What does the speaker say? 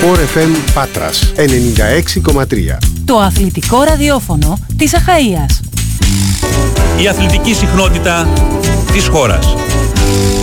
Sport FM Πάτρας 96,3. Το αθλητικό ραδιόφωνο της Αχαΐας. Η αθλητική συχνότητα της χώρας.